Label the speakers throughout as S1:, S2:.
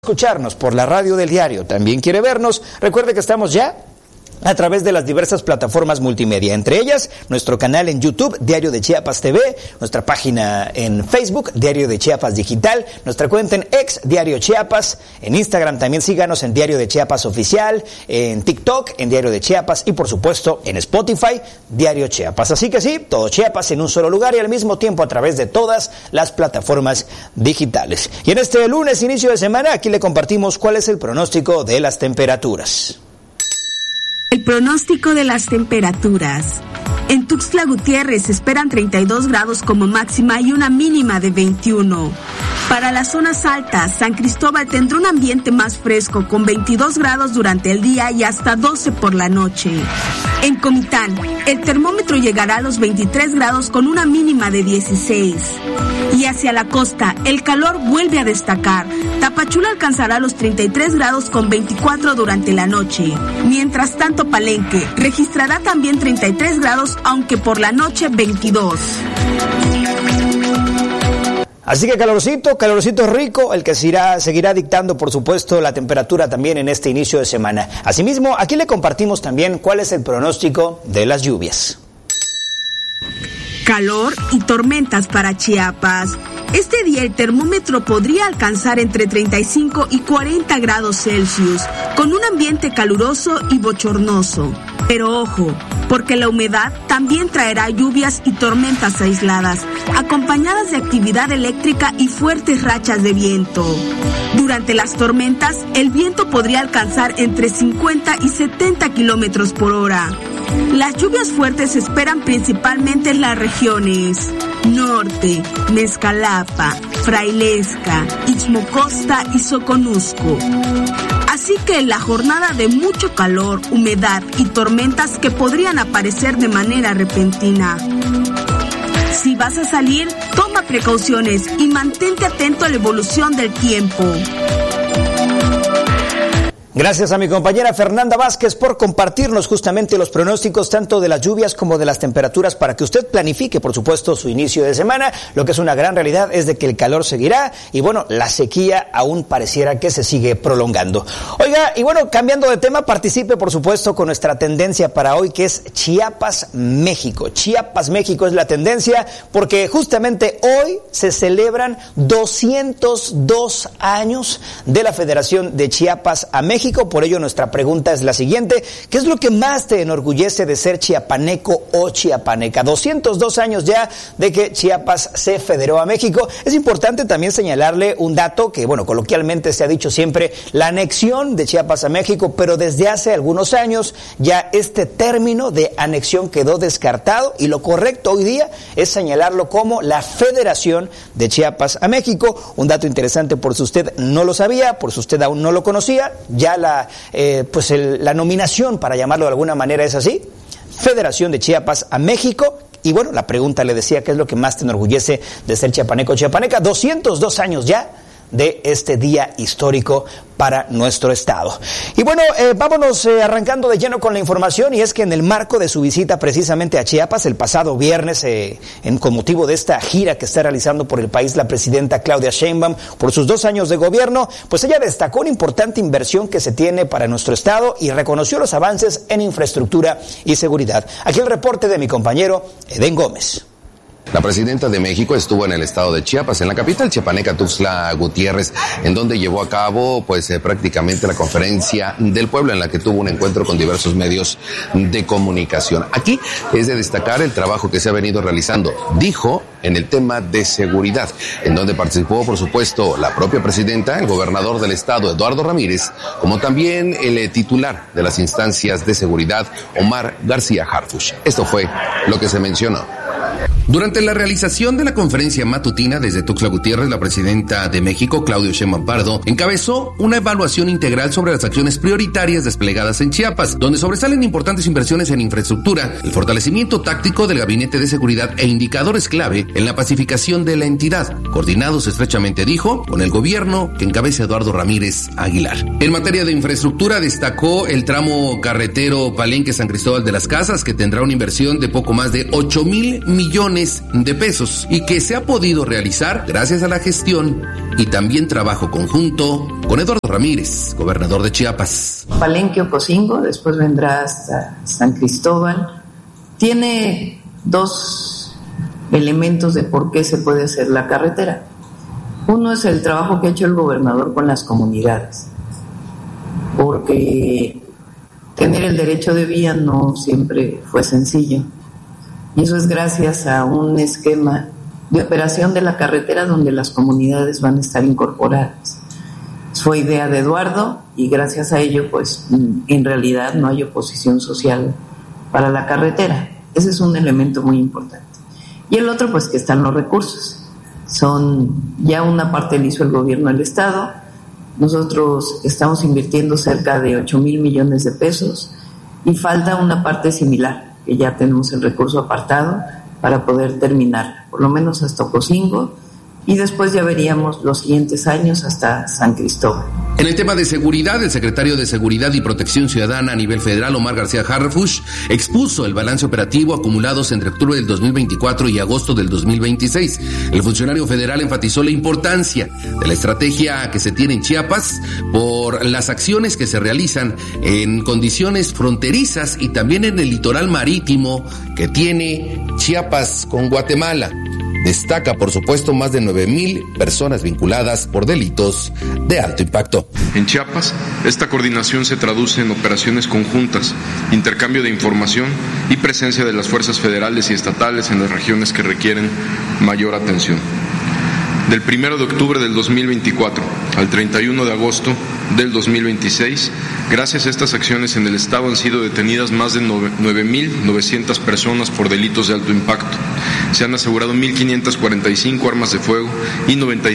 S1: Escucharnos por la radio del diario, también quiere vernos, recuerde que estamos ya a través de las diversas plataformas multimedia, entre ellas nuestro canal en YouTube, Diario de Chiapas TV, nuestra página en Facebook, Diario de Chiapas Digital, nuestra cuenta en X, Diario Chiapas, en Instagram también síganos en Diario de Chiapas Oficial, en TikTok, en Diario de Chiapas y por supuesto en Spotify, Diario Chiapas. Así que sí, todo Chiapas en un solo lugar y al mismo tiempo a través de todas las plataformas digitales. Y en este lunes, inicio de semana, aquí le compartimos cuál es el pronóstico de las temperaturas.
S2: El pronóstico de las temperaturas. En Tuxtla Gutiérrez se esperan 32 grados como máxima y una mínima de 21. Para las zonas altas, San Cristóbal tendrá un ambiente más fresco con 22 grados durante el día y hasta 12 por la noche. En Comitán, el termómetro llegará a los 23 grados con una mínima de 16. Y hacia la costa, el calor vuelve a destacar. Tapachula alcanzará los 33 grados con 24 durante la noche. Mientras tanto, Palenque registrará también 33 grados, aunque por la noche 22.
S1: Así que calorcito rico, el que seguirá dictando, por supuesto, la temperatura también en este inicio de semana. Asimismo, aquí le compartimos también cuál es el pronóstico de las lluvias.
S2: Calor y tormentas para Chiapas. Este día el termómetro podría alcanzar entre 35 y 40 grados Celsius, con un ambiente caluroso y bochornoso. Pero ojo, porque la humedad también traerá lluvias y tormentas aisladas, acompañadas de actividad eléctrica y fuertes rachas de viento. Durante las tormentas, el viento podría alcanzar entre 50 y 70 kilómetros por hora. Las lluvias fuertes se esperan principalmente en las regiones Norte, Mezcalapa, Frailesca, Ixmocosta y Soconusco. Así que en la jornada de mucho calor, humedad y tormentas que podrían aparecer de manera repentina. Si vas a salir, toma precauciones y mantente atento a la evolución del tiempo.
S1: Gracias a mi compañera Fernanda Vázquez por compartirnos justamente los pronósticos tanto de las lluvias como de las temperaturas para que usted planifique, por supuesto, su inicio de semana. Lo que es una gran realidad es de que el calor seguirá y bueno, la sequía aún pareciera que se sigue prolongando. Oiga, y bueno, cambiando de tema, participe por supuesto con nuestra tendencia para hoy que es Chiapas, México. Chiapas, México es la tendencia porque justamente hoy se celebran 202 años de la Federación de Chiapas a México. Por ello nuestra pregunta es la siguiente: ¿qué es lo que más te enorgullece de ser chiapaneco o chiapaneca? 202 años ya de que Chiapas se federó a México. Es importante también señalarle un dato que, bueno, coloquialmente se ha dicho siempre, la anexión de Chiapas a México, pero desde hace algunos años ya este término de anexión quedó descartado y lo correcto hoy día es señalarlo como la Federación de Chiapas a México. Un dato interesante por si usted no lo sabía, por si usted aún no lo conocía, ya la nominación, para llamarlo de alguna manera, es así: Federación de Chiapas a México. Y bueno, la pregunta le decía, ¿qué es lo que más te enorgullece de ser chiapaneco o chiapaneca? 202 años ya de este día histórico para nuestro estado. Y bueno, vámonos arrancando de lleno con la información, y es que en el marco de su visita precisamente a Chiapas el pasado viernes, con motivo de esta gira que está realizando por el país la presidenta Claudia Sheinbaum por sus 2 años de gobierno, pues ella destacó una importante inversión que se tiene para nuestro estado y reconoció los avances en infraestructura y seguridad. Aquí el reporte de mi compañero Edén Gómez.
S3: La presidenta de México estuvo en el estado de Chiapas, en la capital chiapaneca Tuxtla Gutiérrez, en donde llevó a cabo prácticamente la conferencia del pueblo, en la que tuvo un encuentro con diversos medios de comunicación. Aquí es de destacar el trabajo que se ha venido realizando, dijo, en el tema de seguridad, en donde participó, por supuesto, la propia presidenta, el gobernador del estado, Eduardo Ramírez, como también el titular de las instancias de seguridad, Omar García Harfuch. Esto fue lo que se mencionó.
S4: Durante la realización de la conferencia matutina desde Tuxtla Gutiérrez, la presidenta de México, Claudia Sheinbaum Pardo, encabezó una evaluación integral sobre las acciones prioritarias desplegadas en Chiapas, donde sobresalen importantes inversiones en infraestructura, el fortalecimiento táctico del Gabinete de Seguridad e indicadores clave en la pacificación de la entidad, coordinados estrechamente, dijo, con el gobierno que encabeza Eduardo Ramírez Aguilar. En materia de infraestructura, destacó el tramo carretero Palenque-San Cristóbal de las Casas, que tendrá una inversión de poco más de 8,000 millones millones de pesos y que se ha podido realizar gracias a la gestión y también trabajo conjunto con Eduardo Ramírez, gobernador de Chiapas.
S5: Palenque, Ocosingo, después vendrá hasta San Cristóbal. Tiene dos elementos de por qué se puede hacer la carretera. Uno es el trabajo que ha hecho el gobernador con las comunidades, porque tener el derecho de vía no siempre fue sencillo. Y eso es gracias a un esquema de operación de la carretera donde las comunidades van a estar incorporadas. Fue idea de Eduardo y gracias a ello, pues, en realidad no hay oposición social para la carretera. Ese es un elemento muy importante. Y el otro, pues, que están los recursos. Ya una parte la hizo el gobierno del estado. Nosotros estamos invirtiendo cerca de 8,000 millones de pesos y falta una parte similar, que ya tenemos el recurso apartado para poder terminar, por lo menos hasta Ocosingo, y después ya veríamos los siguientes años hasta San Cristóbal.
S4: En el tema de seguridad, el secretario de Seguridad y Protección Ciudadana a nivel federal, Omar García Harfuch, expuso el balance operativo acumulados entre octubre del 2024 y agosto del 2026. El funcionario federal enfatizó la importancia de la estrategia que se tiene en Chiapas por las acciones que se realizan en condiciones fronterizas y también en el litoral marítimo que tiene Chiapas con Guatemala. Destaca, por supuesto, más de 9,000 personas vinculadas por delitos de alto impacto.
S6: En Chiapas, esta coordinación se traduce en operaciones conjuntas, intercambio de información y presencia de las fuerzas federales y estatales en las regiones que requieren mayor atención. Del 1 de octubre del 2024 al 31 de agosto del 2026, gracias a estas acciones en el Estado han sido detenidas más de 9,900 personas por delitos de alto impacto. Se han asegurado 1,545 armas de fuego y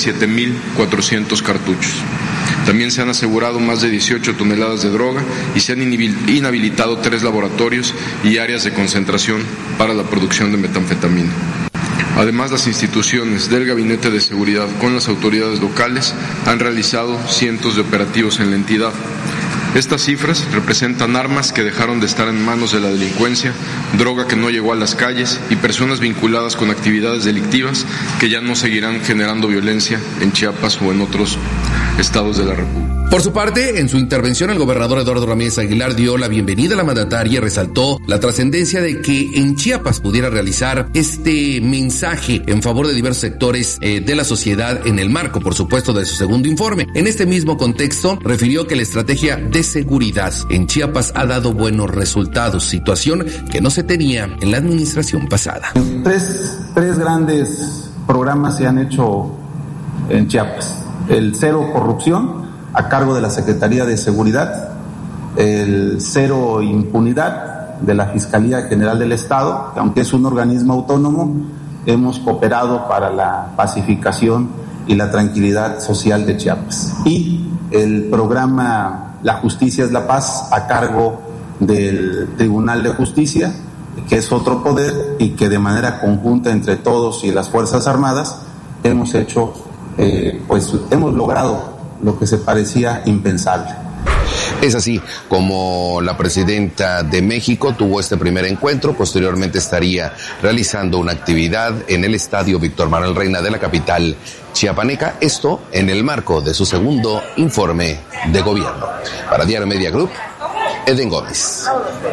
S6: 97,400 cartuchos. También se han asegurado más de 18 toneladas de droga y se han inhabilitado 3 laboratorios y áreas de concentración para la producción de metanfetamina. Además, las instituciones del Gabinete de Seguridad con las autoridades locales han realizado cientos de operativos en la entidad. Estas cifras representan armas que dejaron de estar en manos de la delincuencia, droga que no llegó a las calles y personas vinculadas con actividades delictivas que ya no seguirán generando violencia en Chiapas o en otros estados de la República.
S4: Por su parte, en su intervención, el gobernador Eduardo Ramírez Aguilar dio la bienvenida a la mandataria y resaltó la trascendencia de que en Chiapas pudiera realizar este mensaje en favor de diversos sectores de la sociedad en el marco, por supuesto, de su segundo informe. En este mismo contexto, refirió que la estrategia de seguridad en Chiapas ha dado buenos resultados, situación que no se tenía en la administración pasada.
S7: Tres grandes programas se han hecho en Chiapas. El Cero Corrupción, a cargo de la Secretaría de Seguridad, el Cero Impunidad de la Fiscalía General del Estado, que aunque es un organismo autónomo, hemos cooperado para la pacificación y la tranquilidad social de Chiapas. Y el programa La Justicia es la Paz, a cargo del Tribunal de Justicia, que es otro poder y que de manera conjunta entre todos y las Fuerzas Armadas hemos hecho, hemos logrado lo que se parecía impensable.
S3: Es así como la presidenta de México tuvo este primer encuentro. Posteriormente estaría realizando una actividad en el Estadio Víctor Manuel Reina de la capital chiapaneca. Esto en el marco de su segundo informe de gobierno. Para Diario Media Group, Eden Gómez.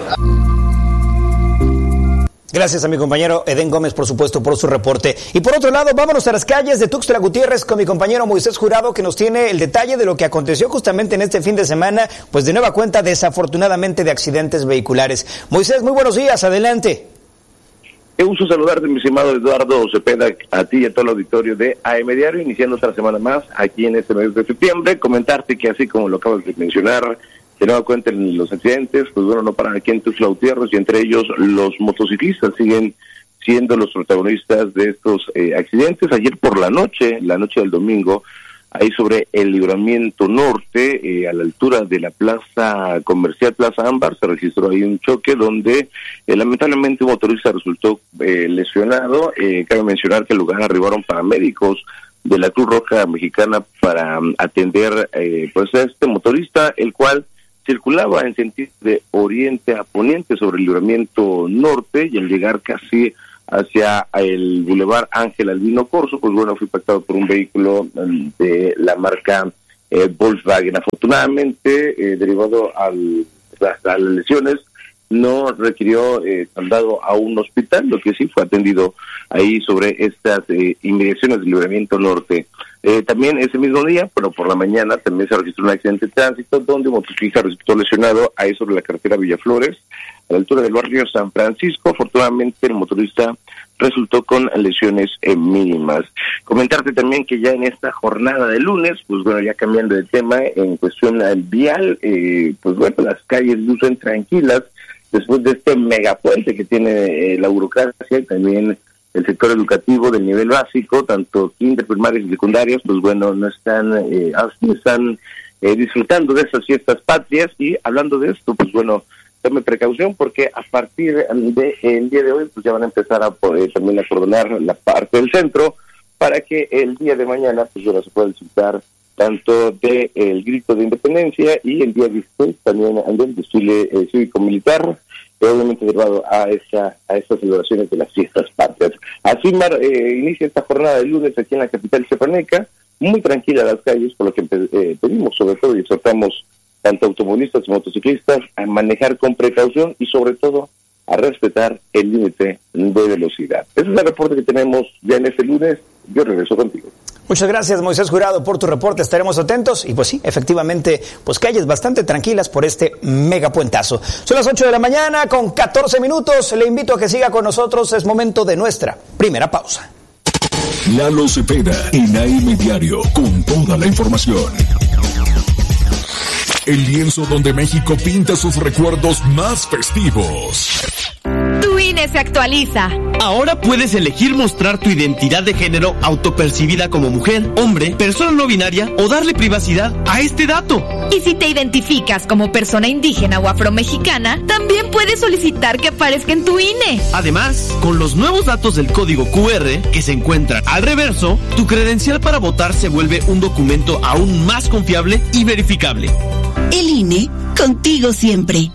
S1: Gracias a mi compañero Eden Gómez, por supuesto, por su reporte. Y por otro lado, vámonos a las calles de Tuxtla Gutiérrez con mi compañero Moisés Jurado, que nos tiene el detalle de lo que aconteció justamente en este fin de semana, pues de nueva cuenta, desafortunadamente, de accidentes vehiculares. Moisés, muy buenos días, adelante.
S8: Qué gusto saludarte, mi estimado Eduardo Cepeda, a ti y a todo el auditorio de AM Diario, iniciando otra semana más aquí en este mes de septiembre. Comentarte que, así como lo acabas de mencionar, de nueva cuenta en los accidentes, pues bueno, no paran aquí en Tuxtla Gutiérrez, y entre ellos los motociclistas siguen siendo los protagonistas de estos accidentes. Ayer por la noche del domingo, ahí sobre el Libramiento Norte, a la altura de la plaza comercial Plaza Ámbar, se registró ahí un choque donde lamentablemente un motorista resultó lesionado. Cabe mencionar que al lugar arribaron paramédicos de la Cruz Roja Mexicana para atender pues a este motorista, el cual circulaba en sentido de oriente a poniente sobre el Libramiento Norte, y al llegar casi hacia el Boulevard Ángel Albino Corzo, pues bueno, fue impactado por un vehículo de la marca Volkswagen. Afortunadamente, derivado a las lesiones, no requirió trasladado a un hospital, lo que sí fue atendido ahí sobre estas inmediaciones del Libramiento Norte. También ese mismo día, pero por la mañana, también se registró un accidente de tránsito donde un motociclista resultó lesionado ahí sobre la carretera Villaflores, a la altura del barrio San Francisco. Afortunadamente, el motorista resultó con lesiones mínimas. Comentarte también que ya en esta jornada de lunes, pues bueno, ya cambiando de tema, en cuestión al vial, pues bueno, las calles lucen tranquilas después de este megapuente que tiene la burocracia y también el sector educativo del nivel básico, tanto kinder, primarias y secundarias, pues bueno, no están disfrutando de esas fiestas patrias. Y hablando de esto, pues bueno, tome precaución porque a partir del día de hoy pues ya van a empezar a poder también acordonar la parte del centro para que el día de mañana pues bueno, se pueda disfrutar tanto de el grito de independencia y el día 16 también del desfile cívico-militar, obviamente derivado a estas celebraciones de las fiestas patrias. Así inicia esta jornada de lunes aquí en la capital chiapaneca, muy tranquila las calles, por lo que pedimos sobre todo y exhortamos tanto automovilistas como motociclistas a manejar con precaución y sobre todo a respetar el límite de velocidad. Ese es el reporte que tenemos ya en este lunes. Yo regreso contigo.
S1: Muchas gracias, Moisés Jurado, por tu reporte. Estaremos atentos y pues sí, efectivamente, pues calles bastante tranquilas por este megapuentazo. Son las 8 de la mañana con 14 minutos. Le invito a que siga con nosotros. Es momento de nuestra primera pausa.
S9: Lalo Cepeda en AM Diario con toda la información. El lienzo donde México pinta sus recuerdos más festivos.
S10: Tu INE se actualiza.
S11: Ahora puedes elegir mostrar tu identidad de género autopercibida como mujer, hombre, persona no binaria o darle privacidad a este dato.
S10: Y si te identificas como persona indígena o afromexicana, también puedes solicitar que aparezca en tu INE.
S11: Además, con los nuevos datos del código QR que se encuentran al reverso, tu credencial para votar se vuelve un documento aún más confiable y verificable.
S12: El INE, contigo siempre.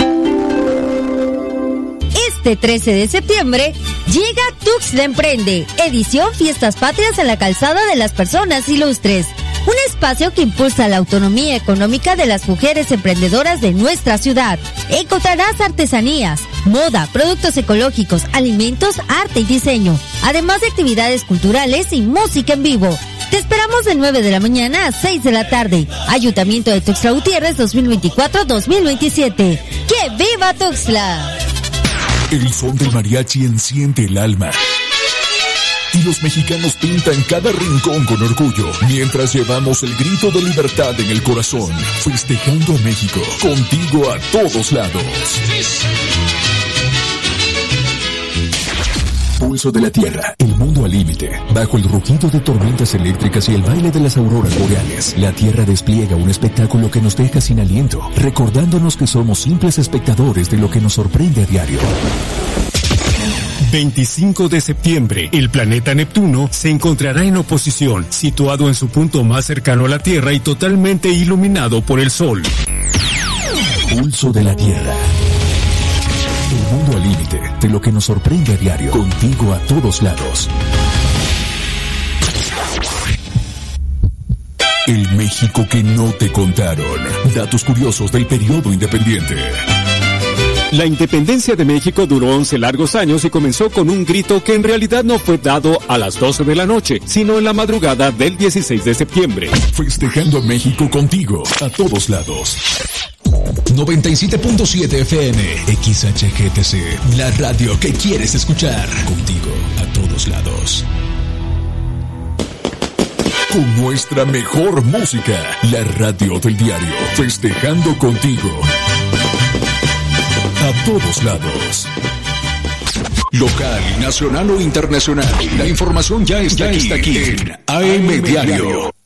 S13: Este 13 de septiembre llega Tuxtla Emprende, edición Fiestas Patrias en la Calzada de las Personas Ilustres. Un espacio que impulsa la autonomía económica de las mujeres emprendedoras de nuestra ciudad. Encontrarás artesanías, moda, productos ecológicos, alimentos, arte y diseño, además de actividades culturales y música en vivo. Te esperamos de 9 de la mañana a 6 de la tarde. Ayuntamiento de Tuxtla Gutiérrez 2024-2027. ¡Que viva Tuxtla!
S9: El son del mariachi enciende el alma. Y los mexicanos pintan cada rincón con orgullo, mientras llevamos el grito de libertad en el corazón, festejando a México, contigo a todos lados. Pulso de la Tierra, el mundo al límite. Bajo el rugido de tormentas eléctricas y el baile de las auroras boreales, la Tierra despliega un espectáculo que nos deja sin aliento, recordándonos que somos simples espectadores de lo que nos sorprende a diario.
S14: 25 de septiembre, el planeta Neptuno se encontrará en oposición, situado en su punto más cercano a la Tierra y totalmente iluminado por el Sol.
S9: Pulso de la Tierra. El mundo al límite de lo que nos sorprende a diario, contigo a todos lados. El México que no te contaron. Datos curiosos del periodo independiente.
S14: La independencia de México duró 11 largos años y comenzó con un grito que en realidad no fue dado a las 12 de la noche, sino en la madrugada del 16 de septiembre.
S9: Festejando a México contigo, a todos lados. 97.7 FM, XHGTC, la radio que quieres escuchar. Contigo, a todos lados. Con nuestra mejor música, la radio del diario, festejando contigo. A todos lados. Local, nacional o internacional. La información ya está aquí en AM Diario.